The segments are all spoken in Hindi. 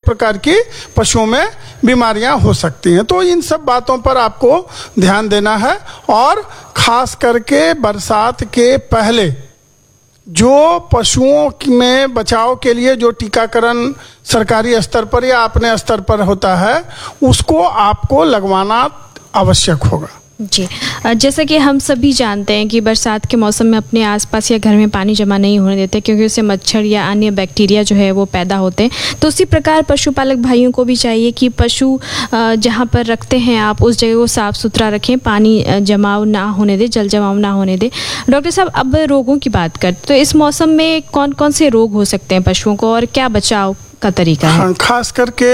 प्रकार की पशुओं में बीमारियां हो सकती हैं। तो इन सब बातों पर आपको ध्यान देना है और खास करके बरसात के पहले जो पशुओं में बचाव के लिए जो टीकाकरण सरकारी स्तर पर या अपने स्तर पर होता है उसको आपको लगवाना आवश्यक होगा। जी, जैसा कि हम सभी जानते हैं कि बरसात के मौसम में अपने आसपास या घर में पानी जमा नहीं होने देते, क्योंकि उससे मच्छर या अन्य बैक्टीरिया जो है वो पैदा होते हैं। तो उसी प्रकार पशुपालक भाइयों को भी चाहिए कि पशु जहाँ पर रखते हैं आप उस जगह को साफ़ सुथरा रखें, पानी जमाव ना होने दें, जल जमाव ना होने दें। डॉक्टर साहब, अब रोगों की बात करते तो इस मौसम में कौन कौन से रोग हो सकते हैं पशुओं को और क्या बचाव का तरीका है? हाँ, खास करके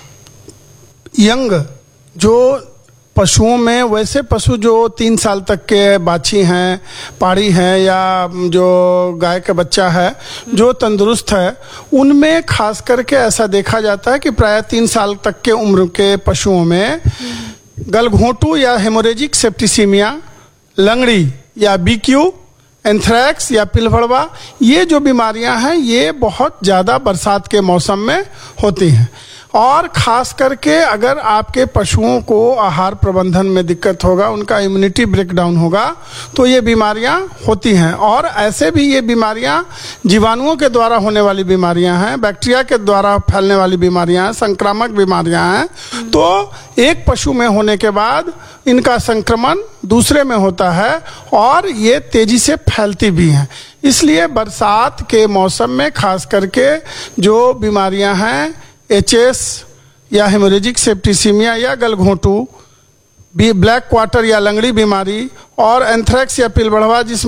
यंग जो पशुओं में, वैसे पशु जो 3 साल तक के बाछी हैं, पाड़ी हैं या जो गाय का बच्चा है जो तंदुरुस्त है, उनमें खास करके ऐसा देखा जाता है कि प्राय 3 साल तक के उम्र के पशुओं में गलघोंटू या हेमोरेजिक सेप्टिसीमिया, लंगड़ी या बीक्यू, एंथ्रैक्स या पिलभड़वा, ये जो बीमारियां हैं ये बहुत ज़्यादा बरसात के मौसम में होती हैं। और ख़ास करके अगर आपके पशुओं को आहार प्रबंधन में दिक्कत होगा, उनका इम्यूनिटी ब्रेकडाउन होगा, तो ये बीमारियां होती हैं। और ऐसे भी ये बीमारियां जीवाणुओं के द्वारा होने वाली बीमारियां हैं, बैक्टीरिया के द्वारा फैलने वाली बीमारियां हैं, संक्रामक बीमारियां हैं। तो एक पशु में होने के बाद इनका संक्रमण दूसरे में होता है और ये तेजी से फैलती भी हैं। इसलिए बरसात के मौसम में खास करके जो बीमारियां हैं, एचएस या हेमोरेजिक सेप्टिसीमिया या गलघोंटू, ब्लैक क्वार्टर या लंगड़ी बीमारी और एंथ्रैक्स या पिलबढ़वा, जिस